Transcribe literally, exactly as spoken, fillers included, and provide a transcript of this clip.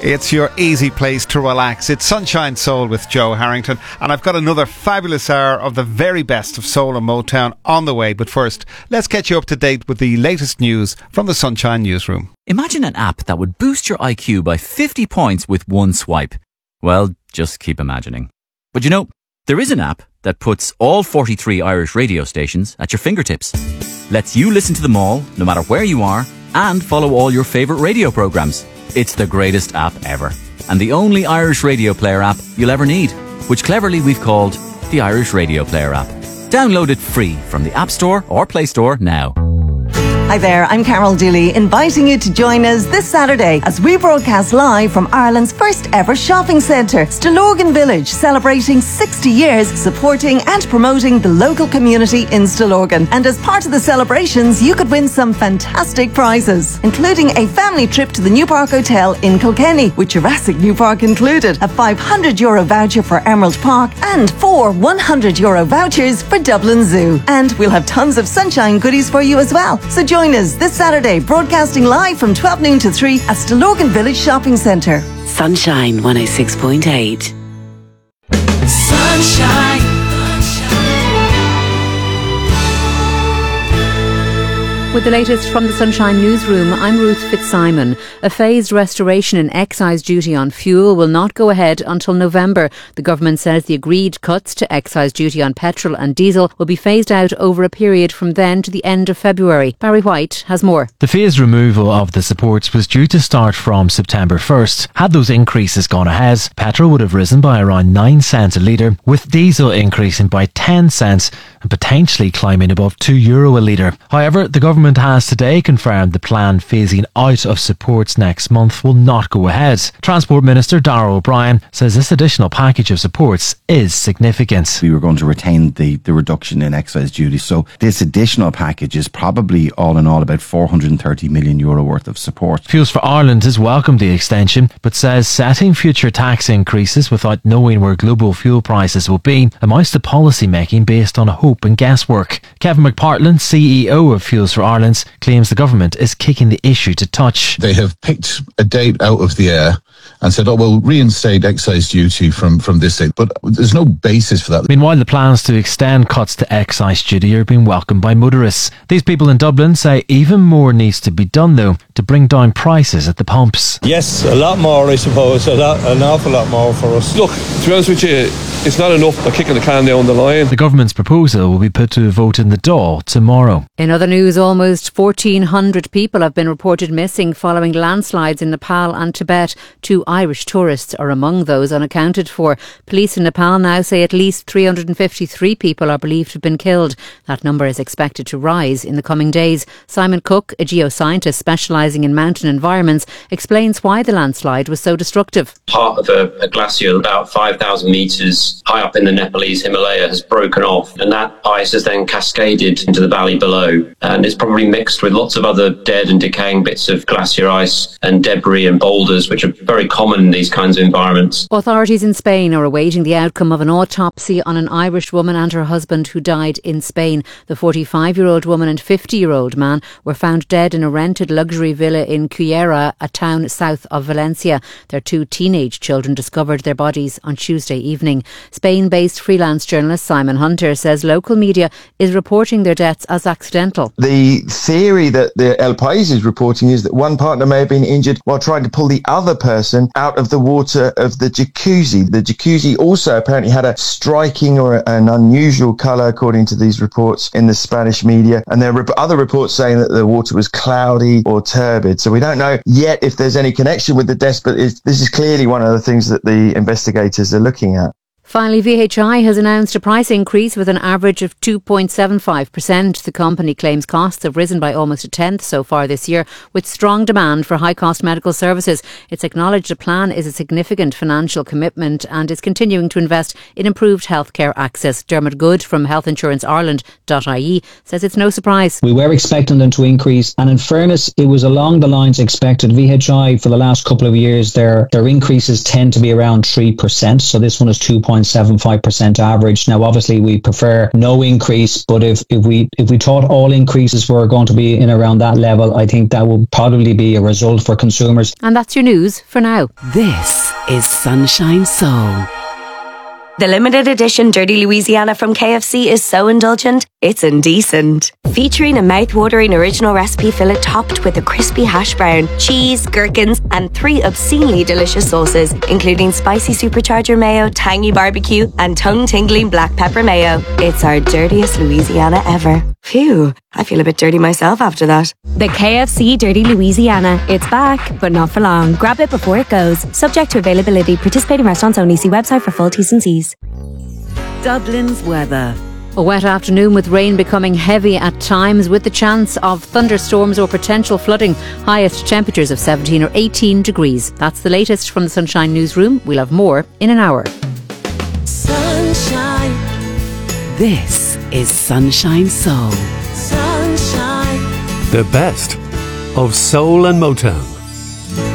It's your easy place to relax. It's Sunshine Soul with Joe Harrington, and I've got another fabulous hour of the very best of soul and Motown on the way. But first, let's get you up to date with the latest news from the Sunshine Newsroom. Imagine an app that would boost your I Q by fifty points with one swipe. Well, just keep imagining. But you know, there is an app that puts all forty-three Irish radio stations at your fingertips. Lets you listen to them all, no matter where you are, and follow all your favourite radio programmes. It's the greatest app ever, and the only Irish radio player app you'll ever need, which cleverly we've called the Irish Radio Player app. Download it free from the App Store or Play Store now. Hi there, I'm Carol Dooley, inviting you to join us this Saturday as we broadcast live from Ireland's first ever shopping centre, Stillorgan Village, celebrating sixty years supporting and promoting the local community in Stillorgan. And as part of the celebrations, you could win some fantastic prizes, including a family trip to the New Park Hotel in Kilkenny, with Jurassic New Park included, a five hundred euro voucher for Emerald Park, and four one hundred euro vouchers for Dublin Zoo. And we'll have tons of sunshine goodies for you as well. So join us this Saturday, broadcasting live from twelve noon to three at Stillorgan Village Shopping Centre. Sunshine one oh six point eight. Sunshine. With the latest from the Sunshine Newsroom, I'm Ruth Fitzsimon. A phased restoration in excise duty on fuel will not go ahead until November. The government says the agreed cuts to excise duty on petrol and diesel will be phased out over a period from then to the end of February. Barry White has more. The phased removal of the supports was due to start from September first. Had those increases gone ahead, petrol would have risen by around nine cents a litre, with diesel increasing by ten cents and potentially climbing above two euro a litre. However, the government has today confirmed the planned phasing out of supports next month will not go ahead. Transport Minister Darragh O'Brien says this additional package of supports is significant. We were going to retain the, the reduction in excise duty, so this additional package is probably all in all about four hundred thirty million euro worth of support. Fuels for Ireland has welcomed the extension, but says setting future tax increases without knowing where global fuel prices will be amounts to policy making based on hope and guesswork. Kevin McPartland, C E O of Fuels for Ireland, claims the government is kicking the issue to touch. They have picked a date out of the air and said, oh, we'll reinstate excise duty from, from this date. But there's no basis for that. Meanwhile, the plans to extend cuts to excise duty are being welcomed by motorists. These people in Dublin say even more needs to be done, though, to bring down prices at the pumps. Yes, a lot more, I suppose. A lot, an awful lot more for us. Look, to be honest with you, it's not enough by kicking the can down the line. The government's proposal will be put to a vote in the Dáil tomorrow. In other news, almost fourteen hundred people have been reported missing following landslides in Nepal and Tibet. Two Irish tourists are among those unaccounted for. Police in Nepal now say at least three hundred fifty-three people are believed to have been killed. That number is expected to rise in the coming days. Simon Cook, a geoscientist specialising in mountain environments, explains why the landslide was so destructive. Part of a, a glacier about five thousand metres high up in the Nepalese Himalaya has broken off, and that ice has then cascaded into the valley below, and it's probably mixed with lots of other dead and decaying bits of glacier ice and debris and boulders, which are very common in these kinds of environments. Authorities in Spain are awaiting the outcome of an autopsy on an Irish woman and her husband who died in Spain. The forty-five-year-old woman and fifty-year-old man were found dead in a rented luxury villa in Cullera, a town south of Valencia. Their two teenage children discovered their bodies on Tuesday evening. Spain-based freelance journalist Simon Hunter says local media is reporting their deaths as accidental. The theory that the El País is reporting is that one partner may have been injured while trying to pull the other person out of the water of the jacuzzi. The jacuzzi also apparently had a striking or an unusual colour, according to these reports in the Spanish media. And there are other reports saying that the water was cloudy or turbid. So we don't know yet if there's any connection with the deaths, but this is clearly one of the things that the investigators are looking at. Finally, V H I has announced a price increase with an average of two point seven five percent. The company claims costs have risen by almost a tenth so far this year, with strong demand for high-cost medical services. It's acknowledged the plan is a significant financial commitment and is continuing to invest in improved healthcare access. Dermot Good from health insurance ireland dot I E says it's no surprise. We were expecting them to increase, and in fairness, it was along the lines expected. V H I, for the last couple of years, their, their increases tend to be around three percent, so this one is two point point seven five percent average. Now, obviously, we prefer no increase, but if, if we if we thought all increases were going to be in around that level, I think that would probably be a result for consumers. And that's your news for now. This is Sunshine Soul. The limited edition Dirty Louisiana from K F C is so indulgent, it's indecent. Featuring a mouth-watering original recipe fillet topped with a crispy hash brown, cheese, gherkins, and three obscenely delicious sauces, including spicy supercharger mayo, tangy barbecue, and tongue-tingling black pepper mayo. It's our dirtiest Louisiana ever. Phew, I feel a bit dirty myself after that. The K F C Dirty Louisiana. It's back, but not for long. Grab it before it goes. Subject to availability. Participating restaurants only. See website for full T's and C's. Dublin's weather. A wet afternoon with rain becoming heavy at times, with the chance of thunderstorms or potential flooding. Highest temperatures of seventeen or eighteen degrees. That's the latest from the Sunshine Newsroom. We'll have more in an hour. Sunshine. This is Sunshine Soul. Sunshine. The best of soul and Motown.